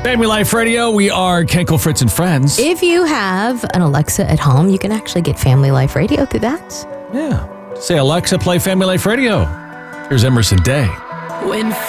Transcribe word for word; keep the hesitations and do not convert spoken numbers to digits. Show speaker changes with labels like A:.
A: Family Life Radio, we are Kenkel, Fritz, and Friends.
B: If you have an Alexa at home, you can actually get Family Life Radio through that.
A: Yeah. Say, Alexa, play Family Life Radio. Here's Emerson Day.
C: When